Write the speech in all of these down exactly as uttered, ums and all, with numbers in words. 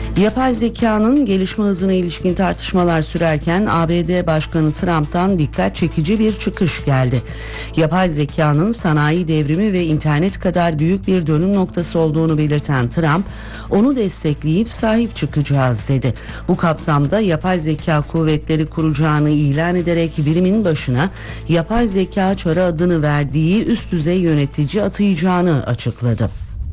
Yapay zekanın gelişme hızına ilişkin tartışmalar sürerken A B D Başkanı Trump'tan dikkat çekici bir çıkış geldi. Yapay zekanın sanayi devrimi ve internet kadar büyük bir dönüm noktası olduğunu belirten Trump, onu destekleyip sahip çıkacağız dedi. Bu kapsamda yapay zeka kuvvetleri kuracağını ilan ederek birimin başına yapay zeka çarı adını verdiği üst düzey yönetici atayacağını açıkladı.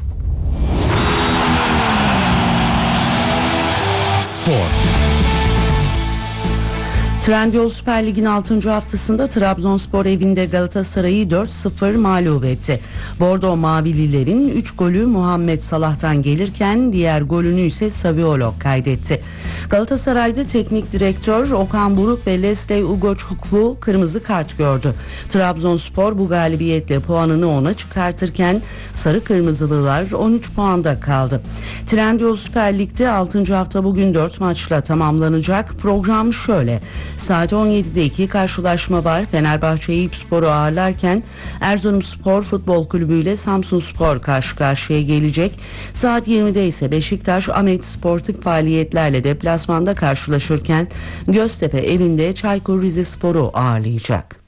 Trendyol Süper Lig'in altıncı haftasında Trabzonspor evinde Galatasaray'ı dört sıfır mağlup etti. Bordo Mavililerin üç golü Muhammed Salah'tan gelirken diğer golünü ise Saviolo kaydetti. Galatasaray'da teknik direktör Okan Buruk ve Leslie Ugochukwu kırmızı kart gördü. Trabzonspor bu galibiyetle puanını ona çıkartırken sarı kırmızılılar on üç puanda kaldı. Trendyol Süper Lig'de altıncı hafta bugün dört maçla tamamlanacak. Program şöyle: saat on yedide iki karşılaşma var. Fenerbahçe Eyüpspor'u ağırlarken Erzurumspor Futbol Kulübü ile Samsunspor karşı karşıya gelecek. Saat yirmide ise Beşiktaş Ahmet sportif faaliyetlerle deplasmanda karşılaşırken Göztepe evinde Çaykur Rizespor'u ağırlayacak.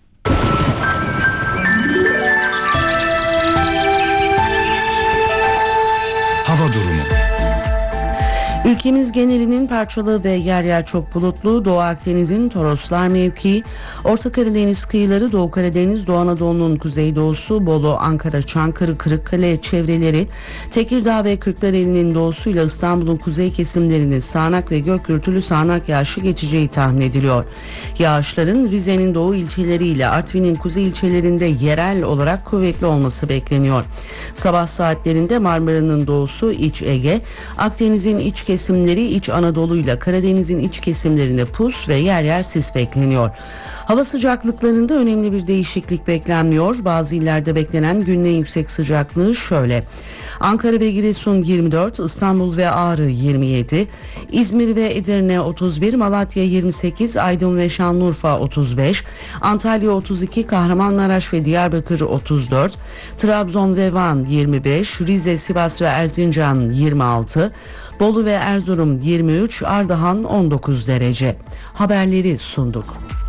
Hava durumu. Ülkemiz genelinin parçalı ve yer yer çok bulutlu. Doğu Akdeniz'in Toroslar mevkii, Orta Karadeniz kıyıları, Doğu Karadeniz, Doğu Anadolu'nun kuzeydoğusu, Bolu, Ankara, Çankırı, Kırıkkale çevreleri, Tekirdağ ve Kırklareli'nin doğusuyla İstanbul'un kuzey kesimlerinde sağanak ve gök gürültülü sağanak yağışı geçeceği tahmin ediliyor. Yağışların Rize'nin doğu ilçeleriyle Artvin'in kuzey ilçelerinde yerel olarak kuvvetli olması bekleniyor. Sabah saatlerinde Marmara'nın doğusu, İç Ege, Akdeniz'in iç kesimleri, İç Anadolu'yla Karadeniz'in iç kesimlerinde pus ve yer yer sis bekleniyor. Hava sıcaklıklarında önemli bir değişiklik beklenmiyor. Bazı illerde beklenen günün en yüksek sıcaklığı şöyle: Ankara ve Giresun yirmi dört, İstanbul ve Ağrı yirmi yedi, İzmir ve Edirne otuz bir, Malatya yirmi sekiz, Aydın ve Şanlıurfa otuz beş, Antalya otuz iki, Kahramanmaraş ve Diyarbakır otuz dört, Trabzon ve Van yirmi beş, Rize, Sivas ve Erzincan yirmi altı, Bolu ve Erzurum yirmi üç, Ardahan on dokuz derece. Haberleri sunduk.